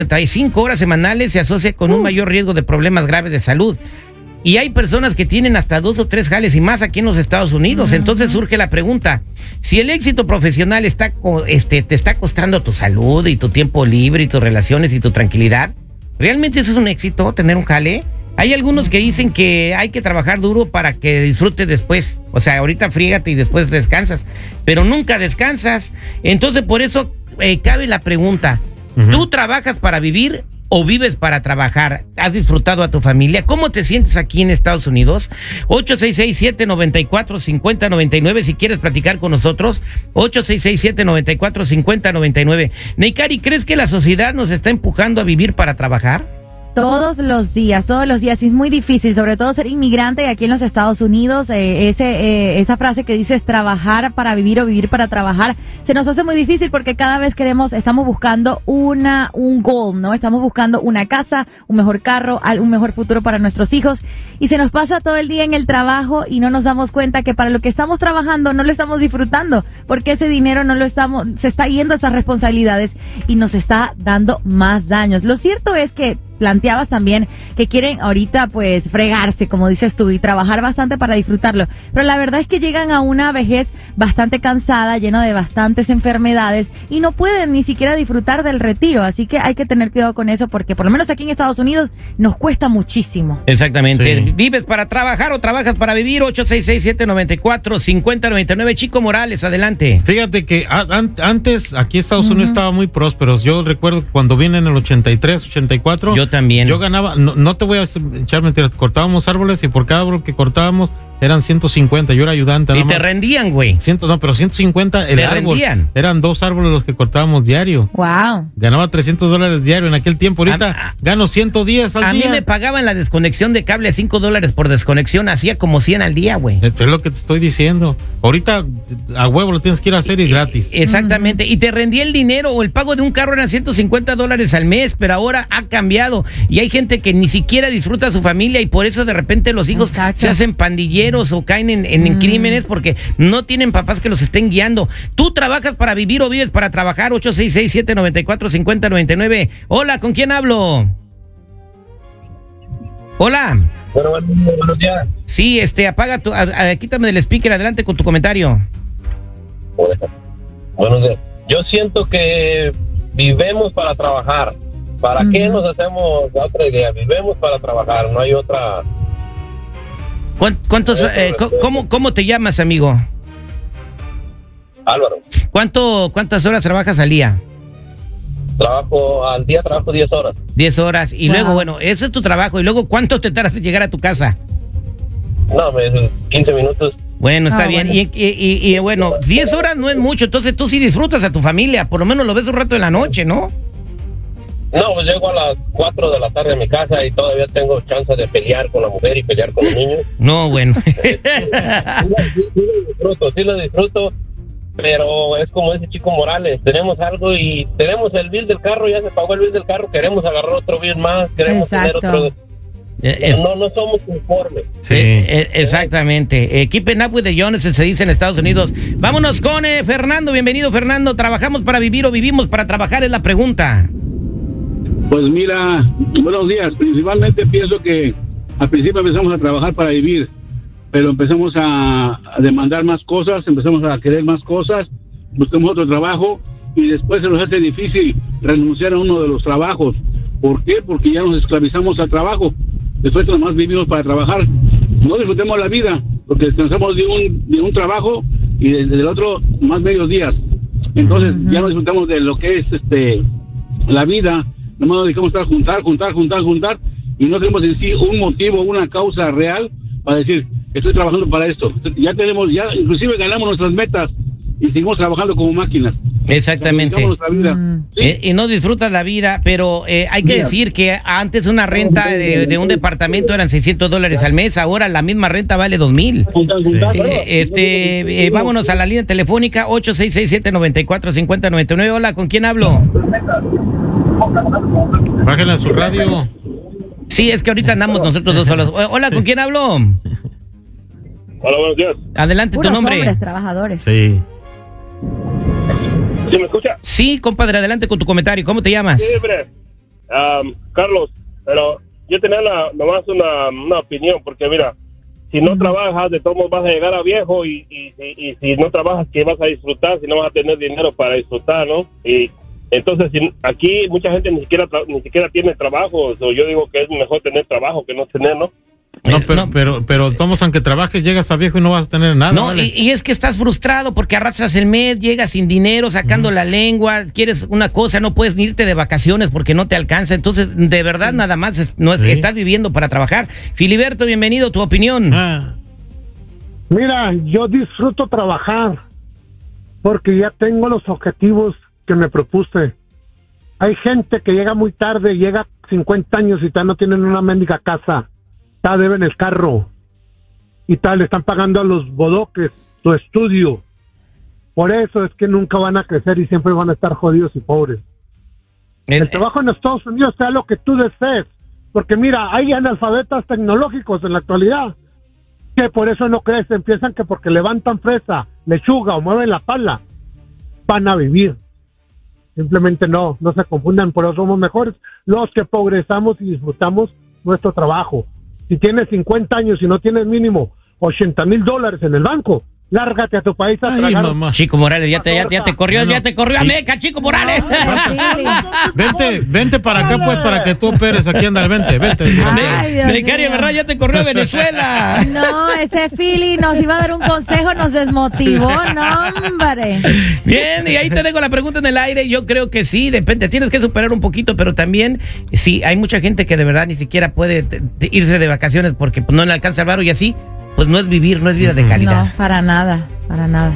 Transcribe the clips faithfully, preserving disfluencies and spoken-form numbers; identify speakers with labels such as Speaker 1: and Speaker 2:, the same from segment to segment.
Speaker 1: y cinco horas semanales se asocia con un mayor riesgo de problemas graves de salud. Y hay personas que tienen hasta dos o tres jales y más aquí en los Estados Unidos. Uh-huh. Entonces surge la pregunta, si el éxito profesional está este, te está costando tu salud y tu tiempo libre y tus relaciones y tu tranquilidad, ¿realmente eso es un éxito, tener un jale? Hay algunos que dicen que hay que trabajar duro para que disfrutes después. O sea, ahorita frígate y después descansas, pero nunca descansas. Entonces por eso eh, cabe la pregunta, uh-huh. ¿tú trabajas para vivir o vives para trabajar? ¿Has disfrutado a tu familia? ¿Cómo te sientes aquí en Estados Unidos? ocho seis seis, siete nueve cuatro, cinco cero nueve nueve si quieres platicar con nosotros. ocho seis seis, siete nueve cuatro, cinco cero nueve nueve. Neikari, ¿crees que la sociedad nos está empujando a vivir para trabajar?
Speaker 2: Todos los días, todos los días. Y es muy difícil, sobre todo ser inmigrante aquí en los Estados Unidos. Eh, ese, eh, esa frase que dices trabajar para vivir o vivir para trabajar, se nos hace muy difícil porque cada vez queremos, estamos buscando una, un goal, ¿no? Estamos buscando una casa, un mejor carro, un mejor futuro para nuestros hijos. Y se nos pasa todo el día en el trabajo y no nos damos cuenta que para lo que estamos trabajando no lo estamos disfrutando, porque ese dinero no lo estamos, se está yendo a esas responsabilidades y nos está dando más daños. Lo cierto es que planteabas también que quieren ahorita pues fregarse, como dices tú, y trabajar bastante para disfrutarlo, pero la verdad es que llegan a una vejez bastante cansada, llena de bastantes enfermedades y no pueden ni siquiera disfrutar del retiro, así que hay que tener cuidado con eso porque por lo menos aquí en Estados Unidos nos cuesta muchísimo.
Speaker 1: Exactamente.
Speaker 3: Sí.
Speaker 1: ¿Vives para trabajar o trabajas para vivir? ocho seis seis, siete nueve cuatro, cinco cero nueve nueve. Chico Morales, adelante.
Speaker 3: Fíjate que a, an, antes aquí Estados Unidos uh-huh. estaba muy próspero. Yo recuerdo cuando vine en el ochenta y tres, ochenta y cuatro.
Speaker 1: Yo también.
Speaker 3: Yo ganaba, no, no te voy a echar mentiras, cortábamos árboles y por cada árbol que cortábamos eran ciento cincuenta, yo era ayudante.
Speaker 1: Y
Speaker 3: nada
Speaker 1: te
Speaker 3: más.
Speaker 1: rendían, güey.
Speaker 3: Ciento, no, pero ciento cincuenta el
Speaker 1: te
Speaker 3: árbol.
Speaker 1: rendían.
Speaker 3: Eran dos árboles los que cortábamos diario.
Speaker 2: Wow.
Speaker 3: Ganaba trescientos dólares diario en aquel tiempo. Ahorita
Speaker 1: a,
Speaker 3: gano ciento diez al
Speaker 1: a
Speaker 3: día.
Speaker 1: A mí me pagaban la desconexión de cable a cinco dólares por desconexión, hacía como cien al día, güey.
Speaker 3: Esto es lo que te estoy diciendo. Ahorita a huevo lo tienes que ir a hacer y gratis.
Speaker 1: Exactamente. Y te rendía el dinero o el pago de un carro eran ciento cincuenta dólares al mes, pero ahora ha cambiado. Y hay gente que ni siquiera disfruta a su familia y por eso de repente los hijos Exacto. se hacen pandilleros o caen en En, en mm. crímenes porque no tienen papás que los estén guiando. ¿Tú trabajas para vivir o vives para trabajar? ocho seis seis, siete nueve cuatro, cinco cero nueve nueve. Hola, ¿con quién hablo? Hola.
Speaker 4: Bueno, buenos días.
Speaker 1: Sí, este, apaga tu, a, a, quítame del speaker, adelante con tu comentario.
Speaker 4: Buenos días. Yo siento que vivimos para trabajar. ¿Para mm. qué nos hacemos la otra idea? Vivimos para trabajar, no hay otra...
Speaker 1: ¿Cuántos, eh, cómo, ¿Cómo te llamas, amigo?
Speaker 4: Álvaro.
Speaker 1: ¿Cuánto, ¿Cuántas horas trabajas al día?
Speaker 4: Trabajo al día, trabajo diez horas.
Speaker 1: diez horas. Y wow. luego, bueno, ese es tu trabajo. Y luego, ¿cuánto te tardas en llegar a tu casa?
Speaker 4: No, me quince minutos.
Speaker 1: Bueno, está ah, bien.
Speaker 2: Bueno.
Speaker 1: Y, y, y, y bueno, diez horas no es mucho. Entonces tú sí disfrutas a tu familia. Por lo menos lo ves un rato en la noche, ¿no?
Speaker 4: No, pues llego a las cuatro de la tarde a mi casa y todavía tengo chance de pelear con la mujer y pelear con los niños.
Speaker 1: No, bueno.
Speaker 4: Eh, sí, sí, sí lo disfruto, sí lo disfruto, pero es como ese Chico Morales, tenemos algo y tenemos el bill del carro, ya se pagó el bill del carro, queremos agarrar otro bill más, queremos
Speaker 2: Exacto.
Speaker 4: tener otro... Es, no, no somos conformes.
Speaker 1: Sí, eh, exactamente. Eh, keeping up with the Jones se dice en Estados Unidos. Vámonos con eh, Fernando, bienvenido Fernando. ¿Trabajamos para vivir o vivimos para trabajar? Es la pregunta.
Speaker 5: Pues mira, buenos días. Principalmente pienso que al principio empezamos a trabajar para vivir, pero empezamos a, a demandar más cosas, empezamos a querer más cosas, buscamos otro trabajo y después se nos hace difícil renunciar a uno de los trabajos. ¿Por qué? Porque ya nos esclavizamos al trabajo. Después nada más vivimos para trabajar. No disfrutemos la vida porque descansamos de un, de un trabajo y desde el otro más medios días. Entonces uh-huh. ya no disfrutamos de lo que es este la vida. Nomás nos dejamos estar juntar, juntar, juntar, juntar y no tenemos en sí un motivo, una causa real para decir, estoy trabajando para esto. Ya tenemos, ya inclusive ganamos nuestras metas y seguimos trabajando como máquinas.
Speaker 1: Exactamente.
Speaker 5: Mm. ¿Sí?
Speaker 1: Eh, y no disfrutas la vida, pero eh, hay que Mira. decir que antes una renta de, de un departamento eran seiscientos dólares al mes, ahora la misma renta vale dos mil. Sí. Eh, este, eh, vámonos a la línea telefónica ocho seis seis, siete nueve cuatro, cinco cero nueve nueve. Hola, ¿con quién hablo?
Speaker 3: Bájenle a su radio.
Speaker 1: Sí, es que ahorita andamos nosotros dos solos. Hola, ¿con quién hablo?
Speaker 4: Hola, buenos días.
Speaker 1: Adelante,
Speaker 2: Puros
Speaker 1: tu nombre.
Speaker 2: Hombres trabajadores.
Speaker 3: Sí.
Speaker 4: ¿Sí me escucha?
Speaker 1: Sí, compadre, adelante con tu comentario. ¿Cómo te llamas?
Speaker 4: Sí, hombre. um, Carlos, pero yo tenía la, nomás una, una opinión, porque mira, si no trabajas, de todos modos vas a llegar a viejo y, y, y, y si no trabajas, ¿qué vas a disfrutar? Si no vas a tener dinero para disfrutar, ¿no? Y entonces, si, aquí mucha gente ni siquiera tra- ni siquiera tiene trabajo, o yo digo que es mejor tener trabajo que no tener, ¿no?
Speaker 3: No, pero, no. pero, pero, Tomás, aunque trabajes, llegas a viejo y no vas a tener nada.
Speaker 1: No,
Speaker 3: ¿vale?
Speaker 1: y, y es que estás frustrado porque arrastras el mes, llegas sin dinero, sacando uh-huh. la lengua, quieres una cosa, no puedes ni irte de vacaciones porque no te alcanza. Entonces, de verdad, sí. nada más es, no es, sí. estás viviendo para trabajar. Filiberto, bienvenido, tu opinión.
Speaker 3: Ah.
Speaker 6: Mira, yo disfruto trabajar porque ya tengo los objetivos que me propuse. Hay gente que llega muy tarde, llega cincuenta años y tal, no tienen una mendiga casa. Ya deben el carro y tal, le están pagando a los bodoques su estudio. Por eso es que nunca van a crecer y siempre van a estar jodidos y pobres. El, el trabajo en Estados Unidos sea lo que tú desees, porque mira, hay analfabetas tecnológicos en la actualidad que por eso no crecen, piensan que porque levantan fresa, lechuga o mueven la pala van a vivir. Simplemente no, no se confundan, por eso somos mejores los que progresamos y disfrutamos nuestro trabajo. Si tienes cincuenta años y no tienes mínimo ochenta mil dólares en el banco, lárgate a tu país a
Speaker 3: Ay,
Speaker 6: tragar.
Speaker 3: Mamá.
Speaker 1: Chico Morales, ya te, ya, ya te corrió, no, ya te corrió a Meca, Chico Morales.
Speaker 2: No,
Speaker 3: vente, vente para acá, pues, para que tú operes aquí, andale, vente, vente.
Speaker 1: Becaria, ¿verdad? Ya te corrió a Venezuela.
Speaker 2: No, ese Philly nos iba a dar un consejo, nos desmotivó, no, hombre.
Speaker 1: Bien, y ahí te dejo la pregunta en el aire. Yo creo que sí, depende, tienes que superar un poquito, pero también, sí, hay mucha gente que de verdad ni siquiera puede te, te, irse de vacaciones porque pues, no le alcanza el varo y así. Pues no es vivir, no es vida de calidad.
Speaker 2: No, para nada, para nada.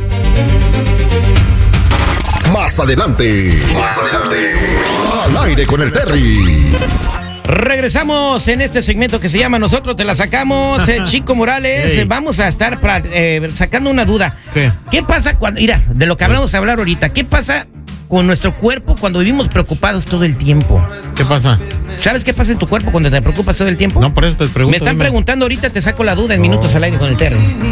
Speaker 7: Más adelante. Más adelante. Al aire con el Terry.
Speaker 1: Regresamos en este segmento que se llama Nosotros te la sacamos. eh, Chico Morales, hey. eh, vamos a estar pra, eh, sacando una duda.
Speaker 3: ¿Qué?
Speaker 1: ¿Qué pasa cuando, mira, de lo que hablamos a hablar ahorita, qué pasa con nuestro cuerpo cuando vivimos preocupados todo el tiempo?
Speaker 3: ¿Qué pasa?
Speaker 1: ¿Sabes qué pasa en tu cuerpo cuando te preocupas todo el tiempo?
Speaker 3: No, por eso te pregunto.
Speaker 1: Me están
Speaker 3: dime.
Speaker 1: preguntando ahorita, te saco la duda en no. Minutos al aire con el Terry.